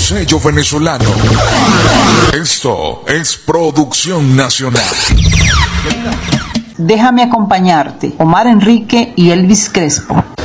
sello venezolano. Esto es Producción Nacional. Déjame acompañarte, Omar Enrique y Elvis Crespo.